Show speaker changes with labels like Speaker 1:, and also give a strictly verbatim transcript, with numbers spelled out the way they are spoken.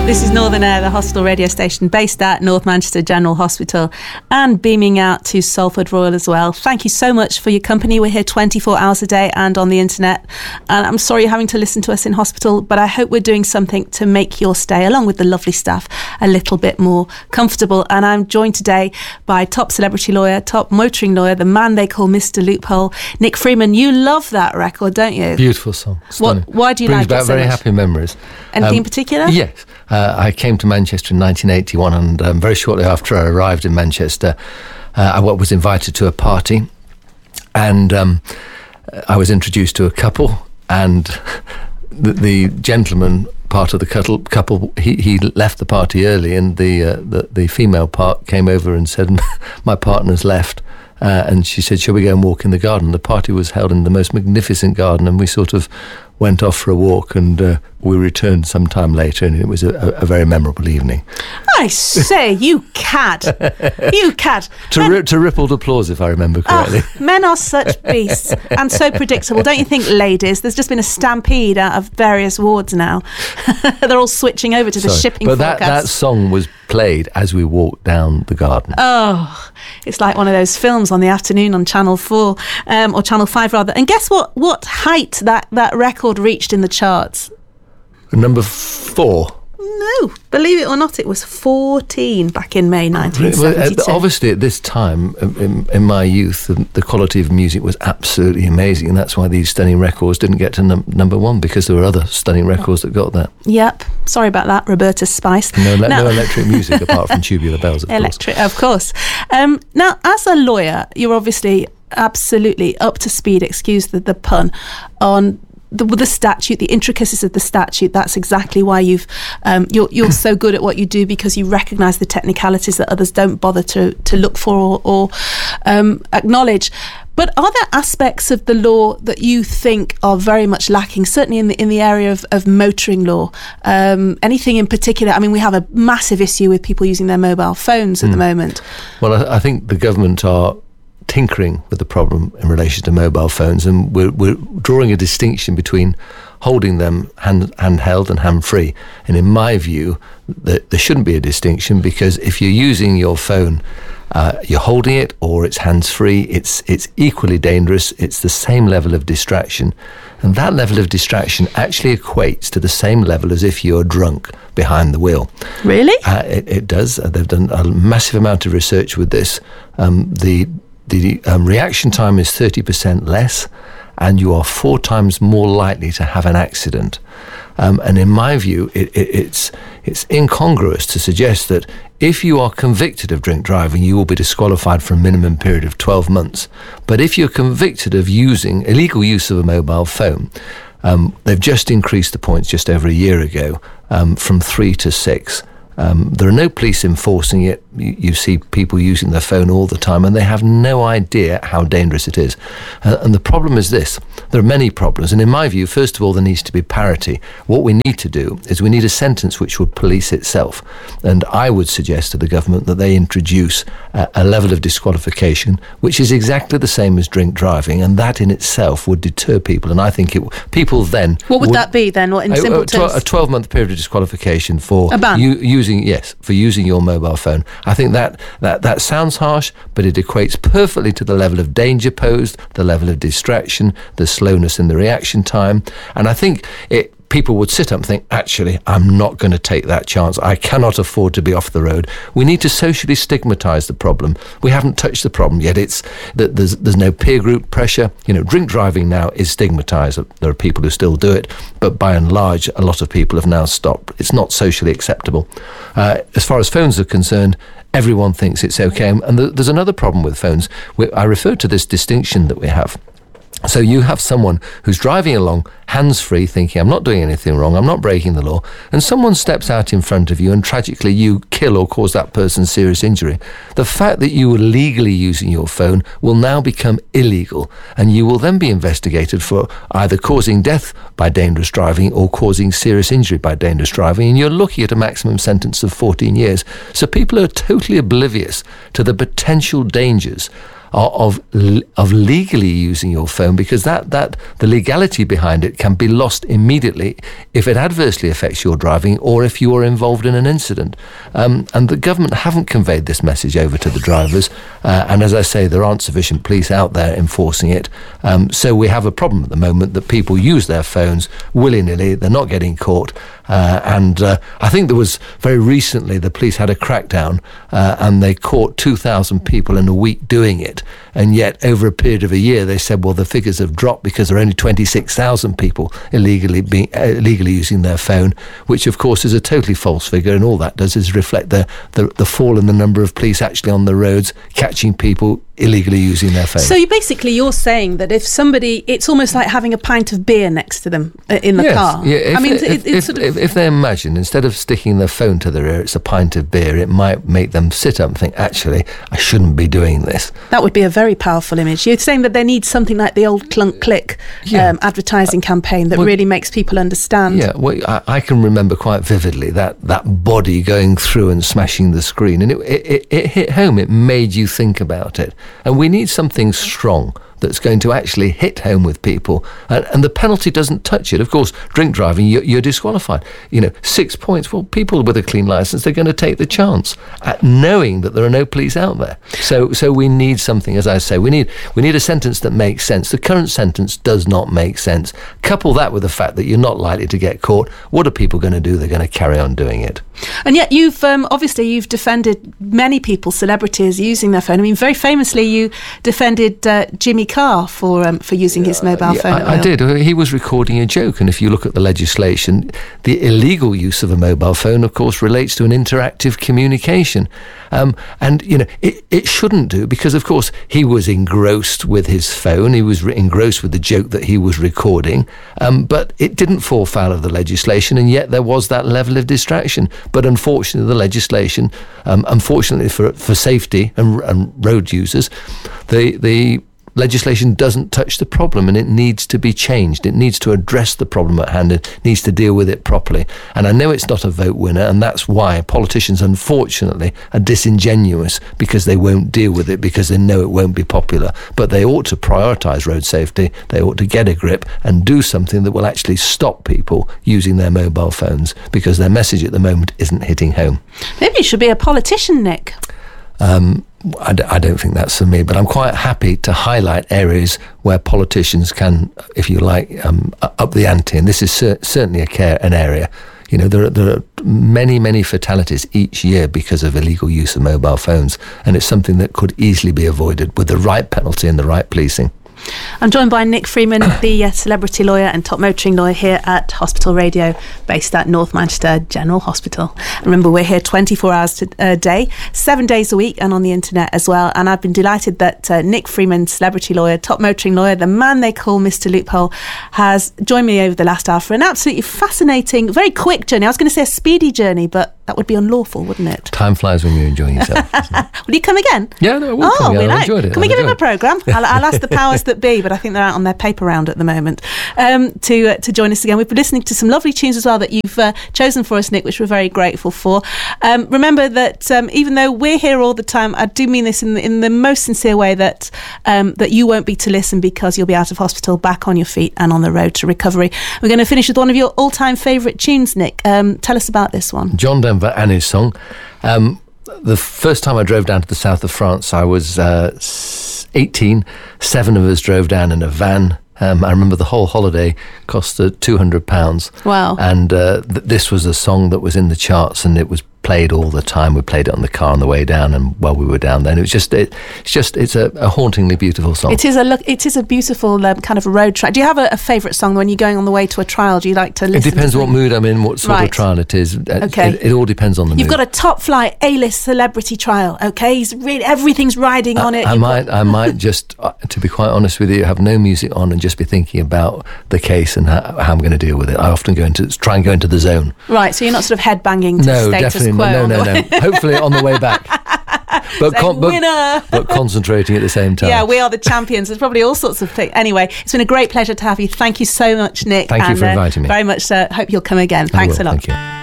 Speaker 1: This is Northern Air, the hospital radio station based at North Manchester General Hospital and beaming out to Salford Royal as well. Thank you so much for your company. We're here twenty-four hours a day and on the internet. And I'm sorry you're having to listen to us in hospital, but I hope we're doing something to make your stay, along with the lovely staff, a little bit more comfortable. And I'm joined today by top celebrity lawyer, top motoring lawyer, the man they call Mister Loophole, Nick Freeman. You love that record, don't you?
Speaker 2: Beautiful song.
Speaker 1: What, why do you
Speaker 2: Brings
Speaker 1: like it so
Speaker 2: back very
Speaker 1: much?
Speaker 2: happy memories.
Speaker 1: Anything
Speaker 2: Um,
Speaker 1: in particular?
Speaker 2: Yes. Uh, I came to Manchester in nineteen eighty-one, and um, very shortly after I arrived in Manchester, uh, I was invited to a party, and um, I was introduced to a couple, and the, the gentleman part of the couple, couple he, he left the party early, and the, uh, the the female part came over and said, "My partner's left." Uh, and she said, "Shall we go and walk in the garden?" The party was held in the most magnificent garden, and we sort of went off for a walk, and uh, we returned some time later, and it was a, a very memorable evening.
Speaker 1: I say, you cad. You cad.
Speaker 2: To,
Speaker 1: Men,
Speaker 2: ri- to rippled applause, if I remember correctly.
Speaker 1: oh, men are such beasts and so predictable. Don't you think, ladies? There's just been a stampede out of various wards now. They're all switching over to the
Speaker 2: Sorry,
Speaker 1: shipping
Speaker 2: but that,
Speaker 1: forecast.
Speaker 2: that song was played as we walked down the garden.
Speaker 1: Oh, it's like one of those films on the afternoon on Channel four, um, or Channel five rather. And guess what? What height that, that record reached in the charts?
Speaker 2: Number four.
Speaker 1: No, believe it or not, it was fourteen back in May nineteen seventy-two.
Speaker 2: Well, uh, obviously, at this time, in, in my youth, the, the quality of music was absolutely amazing, and that's why these stunning records didn't get to num- number one, because there were other stunning records that got there.
Speaker 1: Yep. Sorry about that, Roberta Spice.
Speaker 2: No, le-
Speaker 1: Now-
Speaker 2: no electric music apart from tubular bells, of
Speaker 1: Electric,
Speaker 2: course.
Speaker 1: of course. Um, now, as a lawyer, you're obviously absolutely up to speed, excuse the, the pun, on the, the statute, the intricacies of the statute. That's exactly why you've um, you're you're so good at what you do, because you recognise the technicalities that others don't bother to to look for or, or um, acknowledge. But are there aspects of the law that you think are very much lacking, certainly in the in the area of, of motoring law? Um, anything in particular? I mean, we have a massive issue with people using their mobile phones at mm. the moment.
Speaker 2: Well, I, I think the government are tinkering with the problem in relation to mobile phones, and we're, we're drawing a distinction between holding them hand, handheld and hand-free. And in my view, that there shouldn't be a distinction, because if you're using your phone, uh, you're holding it or it's hands-free, it's it's equally dangerous. It's the same level of distraction, and that level of distraction actually equates to the same level as if you're drunk behind the wheel.
Speaker 1: Really?
Speaker 2: Uh, it, it does. Uh, they've done a massive amount of research with this. Um, the The um, reaction time is thirty percent less, and you are four times more likely to have an accident. Um, and in my view, it, it, it's it's incongruous to suggest that if you are convicted of drink driving, you will be disqualified for a minimum period of twelve months. But if you're convicted of using illegal use of a mobile phone, um, they've just increased the points just over a year ago um, from three to six. Um, there are no police enforcing it. You, you see people using their phone all the time, and they have no idea how dangerous it is. Uh, and the problem is this. There are many problems. And in my view, first of all, there needs to be parity. What we need to do is we need a sentence which would police itself. And I would suggest to the government that they introduce a, a level of disqualification which is exactly the same as drink driving, and that in itself would deter people. And I think it people then...
Speaker 1: What would,
Speaker 2: would
Speaker 1: that be then? What, in
Speaker 2: a,
Speaker 1: simple
Speaker 2: a,
Speaker 1: terms?
Speaker 2: A twelve-month period of disqualification for...
Speaker 1: A ban?
Speaker 2: You, you Using, yes, for using your mobile phone. I think that, that that sounds harsh, but it equates perfectly to the level of danger posed, the level of distraction, the slowness in the reaction time. And I think it people would sit up and think, actually, I'm not going to take that chance. I cannot afford to be off the road. We need to socially stigmatise the problem. We haven't touched the problem yet. It's that there's there's no peer group pressure. You know, drink driving now is stigmatised. There are people who still do it, but by and large, a lot of people have now stopped. It's not socially acceptable. Uh, as far as phones are concerned, everyone thinks it's okay. And th- there's another problem with phones. We, I refer to this distinction that we have. So you have someone who's driving along hands-free thinking, I'm not doing anything wrong, I'm not breaking the law, and someone steps out in front of you and tragically you kill or cause that person serious injury. The fact that you were legally using your phone will now become illegal, and you will then be investigated for either causing death by dangerous driving or causing serious injury by dangerous driving, and you're looking at a maximum sentence of fourteen years. So people are totally oblivious to the potential dangers of of legally using your phone, because that that the legality behind it can be lost immediately if it adversely affects your driving or if you are involved in an incident. Um, and the government haven't conveyed this message over to the drivers. Uh, and as I say, there aren't sufficient police out there enforcing it. Um, so we have a problem at the moment that people use their phones willy-nilly. They're not getting caught. Uh, and uh, I think there was very recently the police had a crackdown uh, and they caught two thousand people in a week doing it. And yet over a period of a year they said, well, the figures have dropped because there are only twenty-six thousand people illegally being, uh, illegally using their phone, which of course is a totally false figure, and all that does is reflect the, the, the fall in the number of police actually on the roads catching people illegally using their phone.
Speaker 1: So you basically you're saying that if somebody, it's almost like having a pint of beer next to them uh, in the
Speaker 2: yes,
Speaker 1: car.
Speaker 2: Yeah, if,
Speaker 1: I mean,
Speaker 2: if,
Speaker 1: it,
Speaker 2: if,
Speaker 1: it's sort of
Speaker 2: if, if they imagine, instead of sticking their phone to their ear, it's a pint of beer, it might make them sit up and think, actually, I shouldn't be doing this.
Speaker 1: That would be a very powerful image. You're saying that they need something like the old Clunk Click
Speaker 2: Yeah.
Speaker 1: um, advertising campaign that
Speaker 2: well,
Speaker 1: really makes people understand.
Speaker 2: Yeah, well, I, I can remember quite vividly that, that body going through and smashing the screen, and it, it, it hit home. It made you think about it. And we need something strong that's going to actually hit home with people, and, and the penalty doesn't touch it. Of course, drink driving, you're, you're disqualified. You know, six points. Well, people with a clean license, they're going to take the chance at knowing that there are no police out there. So, so we need something. As I say, we need we need a sentence that makes sense. The current sentence does not make sense. Couple that with the fact that you're not likely to get caught. What are people going to do? They're going to carry on doing it.
Speaker 1: And yet, you've um, obviously you've defended many people, celebrities using their phone. I mean, very famously, you defended uh, Jimmy Carr for um, for using his mobile
Speaker 2: yeah,
Speaker 1: phone.
Speaker 2: I, I did. He was recording a joke, and if you look at the legislation, the illegal use of a mobile phone, of course, relates to an interactive communication. Um, and, you know, it, it shouldn't do, because, of course, he was engrossed with his phone. He was re- engrossed with the joke that he was recording. Um, but it didn't fall foul of the legislation, and yet there was that level of distraction. But unfortunately, the legislation, um, unfortunately for for safety and, and road users, the the legislation doesn't touch the problem, and it needs to be changed. It needs to address the problem at hand. It needs to deal with it properly. And I know it's not a vote winner, and that's why politicians, unfortunately, are disingenuous, because they won't deal with it, because they know it won't be popular. But they ought to prioritise road safety. They ought to get a grip and do something that will actually stop people using their mobile phones, because their message at the moment isn't hitting home.
Speaker 1: Maybe you should be a politician, Nick.
Speaker 2: Um, I, d- I don't think that's for me, but I'm quite happy to highlight areas where politicians can, if you like, um, up the ante. And this is cer- certainly a care, an area. You know, there are, there are many, many fatalities each year because of illegal use of mobile phones, and it's something that could easily be avoided with the right penalty and the right policing.
Speaker 1: I'm joined by Nick Freeman, the uh, celebrity lawyer and top motoring lawyer here at Hospital Radio, based at North Manchester General Hospital. And remember, we're here twenty-four hours a day, seven days a week, and on the internet as well. And I've been delighted that uh, Nick Freeman, celebrity lawyer, top motoring lawyer, the man they call Mister Loophole, has joined me over the last hour for an absolutely fascinating, very quick journey. I was going to say a speedy journey, but that would be unlawful, wouldn't it?
Speaker 2: Time flies when you're enjoying yourself.
Speaker 1: Will you come again?
Speaker 2: Yeah, no, I will
Speaker 1: oh,
Speaker 2: come again.
Speaker 1: We
Speaker 2: I
Speaker 1: like.
Speaker 2: enjoyed it.
Speaker 1: Can we
Speaker 2: I
Speaker 1: give him a
Speaker 2: enjoyed
Speaker 1: programme? I'll, I'll ask the powers that be, but I think they're out on their paper round at the moment, um, to uh, to join us again. We've been listening to some lovely tunes as well that you've uh, chosen for us, Nick, which we're very grateful for. Um, remember that um, even though we're here all the time, I do mean this in the, in the most sincere way, that um, that you won't be to listen, because you'll be out of hospital, back on your feet and on the road to recovery. We're going to finish with one of your all-time favourite tunes, Nick. Um, tell us about this one.
Speaker 2: John Denver and his song. Um, the first time I drove down to the south of France, I was uh, eighteen. Seven of us drove down in a van. Um, I remember the whole holiday cost uh, two hundred pounds.
Speaker 1: Wow.
Speaker 2: And uh, th- this was a song that was in the charts, and it was played all the time. We played it on the car on the way down and while we were down there. And it was just, it, it's just, it's a, a hauntingly beautiful song.
Speaker 1: It is a look. It is a beautiful um, kind of a road track. Do you have a, a favourite song when you're going on the way to a trial? Do you like to listen?
Speaker 2: It depends
Speaker 1: to
Speaker 2: what mood I'm in, what sort
Speaker 1: right.
Speaker 2: of trial it is.
Speaker 1: Okay.
Speaker 2: It, it all depends on the
Speaker 1: You've
Speaker 2: mood.
Speaker 1: got a top flight A-list celebrity trial. Okay, He's really, everything's riding on it.
Speaker 2: I, I
Speaker 1: You've
Speaker 2: might,
Speaker 1: got...
Speaker 2: I might just, uh, to be quite honest with you, have no music on and just be thinking about the case and how, how I'm going to deal with it. I often go into try and go into the zone.
Speaker 1: Right, so you're not sort of headbanging to
Speaker 2: no,
Speaker 1: status
Speaker 2: definitely,
Speaker 1: quo.
Speaker 2: No, no, no, no. Hopefully on the way back. But, con- but, but concentrating at the same time.
Speaker 1: Yeah, we are the champions. There's probably all sorts of things. Anyway, it's been a great pleasure to have you. Thank you so much, Nick.
Speaker 2: Thank you
Speaker 1: and,
Speaker 2: for inviting
Speaker 1: uh,
Speaker 2: me.
Speaker 1: Very much so. Hope you'll come again. Thanks a lot.
Speaker 2: Thank you.